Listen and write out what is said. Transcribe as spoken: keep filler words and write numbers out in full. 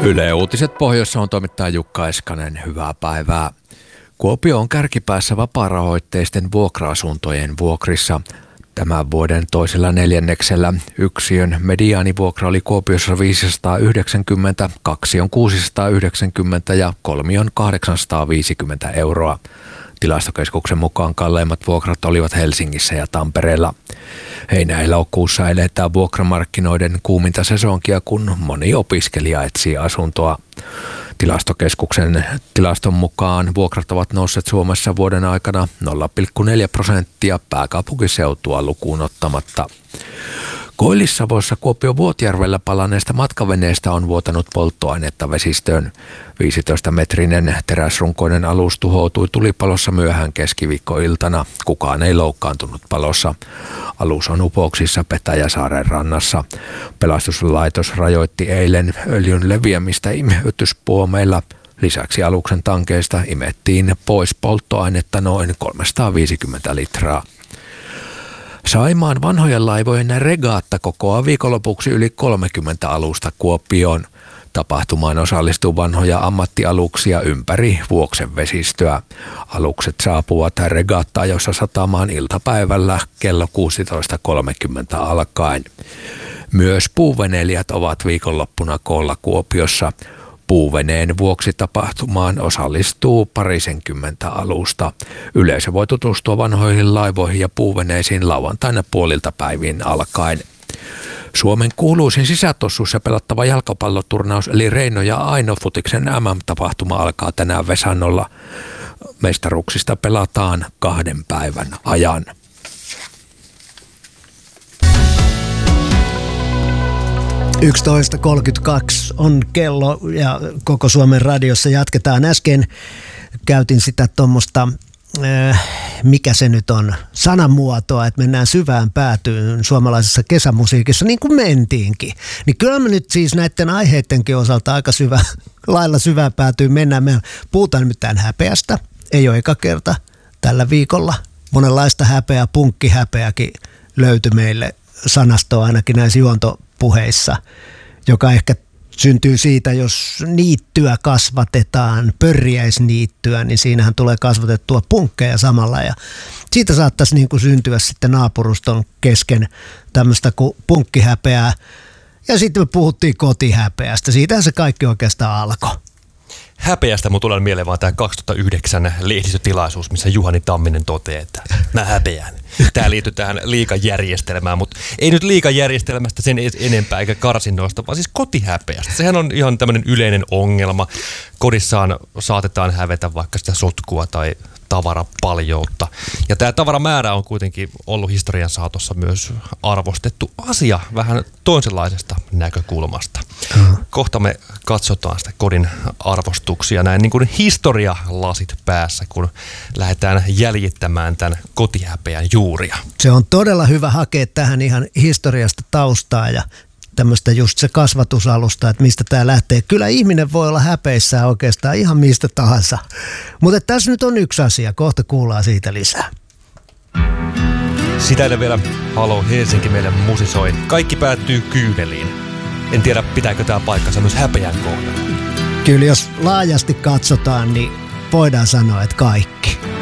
Yle Uutiset Pohjois-Savon toimittaja Jukka Eskanen, hyvää päivää. Kuopio on kärkipäässä vapaarahoitteisten vuokra-asuntojen vuokrissa. Tämän vuoden toisella neljänneksellä yksiön mediaanivuokra oli Kuopiossa viisisataayhdeksänkymmentä, kaksion kuusisataayhdeksänkymmentä ja kolmion kahdeksansataaviisikymmentä euroa. Tilastokeskuksen mukaan kalleimmat vuokrat olivat Helsingissä ja Tampereella. Heinä-elokuussa eletään vuokramarkkinoiden kuuminta sesonkia, kun moni opiskelija etsii asuntoa. Tilastokeskuksen tilaston mukaan vuokrat ovat nousseet Suomessa vuoden aikana nolla pilkku neljä prosenttia pääkaupunkiseutua lukuun ottamatta. Koillis-Savossa Kuopion Vuotjärvellä palaneesta matkaveneestä on vuotanut polttoainetta vesistöön. viisitoistametrinen teräsrunkoinen alus tuhoutui tulipalossa myöhään keskiviikkoiltana. Kukaan ei loukkaantunut palossa. Alus on upouksissa Petäjäsaaren rannassa. Pelastuslaitos rajoitti eilen öljyn leviämistä imeytyspuomeilla. Lisäksi aluksen tankeista imettiin pois polttoainetta noin kolmesataaviisikymmentä litraa. Saimaan vanhojen laivojen regaatta kokoaa viikonlopuksi yli kolmekymmentä alusta Kuopioon. Tapahtumaan osallistuu vanhoja ammattialuksia ympäri Vuoksen vesistöä. Alukset saapuvat regatta-ajossa satamaan iltapäivällä kello kuusitoista kolmekymmentä alkaen. Myös puuveneilijät ovat viikonloppuna koolla Kuopiossa. Puuveneen vuoksi tapahtumaan osallistuu parisenkymmentä alusta. Yleisö voi tutustua vanhoihin laivoihin ja puuveneisiin lauantaina puolilta päivin alkaen. Suomen kuuluisin sisätossuissa pelattava jalkapalloturnaus eli Reino ja Aino Futiksen M M-tapahtuma alkaa tänään Vesannolla. Mestaruuksista pelataan kahden päivän ajan. yksitoista kolmekymmentäkaksi on kello ja koko Suomen radiossa jatketaan. Äsken käytin sitä tuommoista, äh, mikä se nyt on, sanamuotoa, että mennään syvään päätyyn suomalaisessa kesämusiikissa, niin kuin mentiinkin. Niin kyllä me nyt siis näiden aiheidenkin osalta aika syvä, lailla syvään päätyyn mennään. Me puhutaan nimittäin häpeästä, ei ole eka kerta tällä viikolla. Monenlaista häpeää, punkkihäpeäkin löytyi meille sanastoa ainakin näissä juontopuheissa, joka ehkä syntyy siitä, jos niittyä kasvatetaan, pörjäisniittyä, niin siinähän tulee kasvatettua punkkeja samalla ja siitä saattaisi niin kuin syntyä sitten naapuruston kesken tämmöistä kuin punkkihäpeää ja sitten me puhuttiin kotihäpeästä, siitähän se kaikki oikeastaan alkoi. Häpeästä mun tulee mieleen vaan tämä kaksituhattayhdeksän lehdistötilaisuus, missä Juhani Tamminen toteaa, että mä häpeän. Tämä liittyy tähän liikajärjestelmään, mutta ei nyt liikajärjestelmästä sen enempää eikä karsinnoista, vaan siis kotihäpeästä. Sehän on ihan tämmöinen yleinen ongelma. Kodissaan saatetaan hävetä vaikka sitä sotkua tai tavarapaljoutta. Ja tämä tavaramäärä on kuitenkin ollut historian saatossa myös arvostettu asia vähän toisenlaisesta näkökulmasta. Uh-huh. Kohta me katsotaan sitä kodin arvostuksia näin niin kuin historialasit päässä, kun lähdetään jäljittämään tämän kotihäpeän juuria. Se on todella hyvä hakea tähän ihan historiasta taustaa ja tämmöistä just se kasvatusalusta, että mistä tämä lähtee. Kyllä ihminen voi olla häpeissään oikeastaan ihan mistä tahansa. Mutta tässä nyt on yksi asia, kohta kuullaan siitä lisää. Sitä ei vielä Halo Helsinki meille musisoi. Kaikki päättyy kyyneliin. En tiedä, pitääkö tämä paikkansa myös häpeän kohdalla. Kyllä jos laajasti katsotaan, niin voidaan sanoa, että kaikki.